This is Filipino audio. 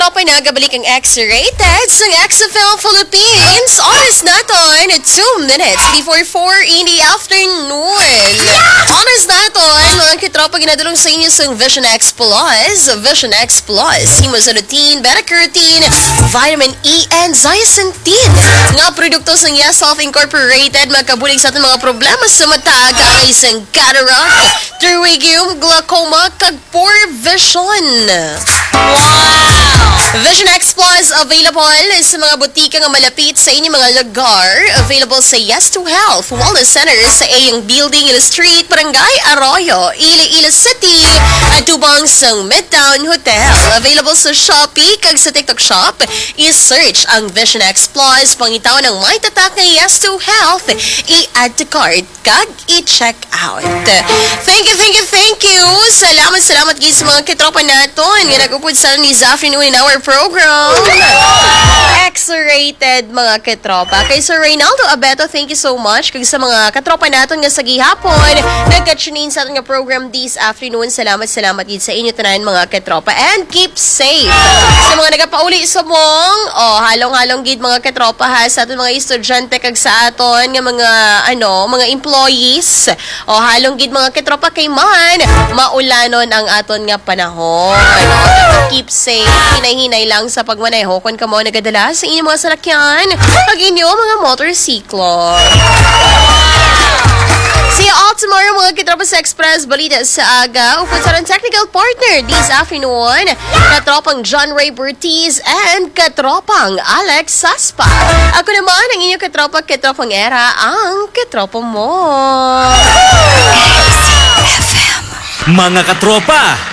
katropa, nagabalik ang X-Rated sa XFL Philippines. Oras natin, 2 minutes before 4 in the afternoon. Oras natin, mga katropa, ginadulong sa inyo sa Vision X Plus. Vision X Plus, hemosiderin, beta-carotene, vitamin E, and zeaxanthin. Nga produkto sa Yes Health Incorporated, magkabulig sa ating mga problema sa mata, kagay sa cataract, pterygium, glaucoma, kag poor vision. Vision X Plus available sa mga butika nga malapit sa inyong mga lugar. Available sa Yes to Health Wellness Center sa Ayong Building, Ila Street, Barangay Arroyo, Iloilo City, at tubang sa Midtown Hotel. Available sa Shopee kag sa TikTok Shop. I-search ang Vision X Plus, pangitaw ng may tatak na Yes to Health. I-add to cart kag i-check out. Thank you. Salamat guys sa mga katropa naton nga nagupod sa ni afternoon in our program. X-Rated mga katropa. Kay Sir Reynaldo Abeto, thank you so much. Kag sa mga katropa naton nga sa gihapon, nagka-tune in sa ating program this afternoon. Salamat gid sa inyo tanan mga katropa. And keep safe. Sa mga nagapauli sa mong, halong-halong gid mga katropa ha, sa ating mga estudyante kag sa aton nga mga employees. Halong gid mga katropa kay man maulanon ang aton nga panahon. Keep safe. Hinay-hinay lang sa pagmaneho kung kamo nagadala sa inyong mga salakyan pag inyong mga motorsiklo. See you all tomorrow mga katropa sa Express Balita sa aga. Upod sa technical partner this afternoon, katropang John Ray Bertiz and katropang Alex Saspa. Ako naman ang inyong katropang era, ang katropa mo. Mga katropa,